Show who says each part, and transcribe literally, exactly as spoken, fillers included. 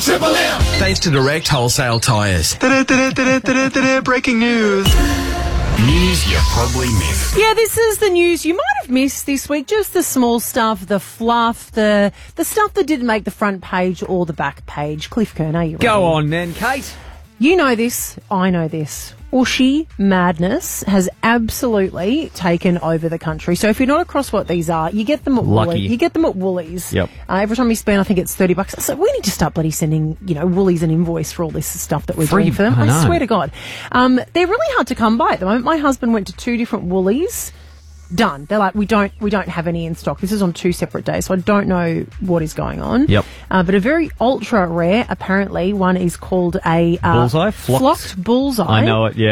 Speaker 1: Triple M.
Speaker 2: Thanks to Direct Wholesale Tyres.
Speaker 3: Breaking news.
Speaker 1: News you probably missed.
Speaker 4: Yeah, this is the news you might have missed this week. Just the small stuff, the fluff, the the stuff that didn't make the front page or the back page. Cliff Kern, are you ready?
Speaker 5: Go on then, Kate.
Speaker 4: You know this, I know this. Ushy madness has absolutely taken over the country. So if you're not across what these are, you get them at
Speaker 5: Lucky.
Speaker 4: Woolies. You get them at Woolies.
Speaker 5: Yep.
Speaker 4: Uh, every time you spend, I think it's thirty bucks. So we need to start bloody sending, you know, Woolies an invoice for all this stuff that we're
Speaker 5: Free,
Speaker 4: doing for them.
Speaker 5: I
Speaker 4: I,
Speaker 5: know.
Speaker 4: swear to God. Um, they're really hard to come by at the moment. My husband went to two different Woolies. Done. They're like, we don't we don't have any in stock. This is on two separate days, so I don't know what is going on.
Speaker 5: Yep.
Speaker 4: Uh, but a very ultra rare, apparently, one is called a uh,
Speaker 5: Bullseye? Flocked?
Speaker 4: flocked bullseye.
Speaker 5: I know it, yeah.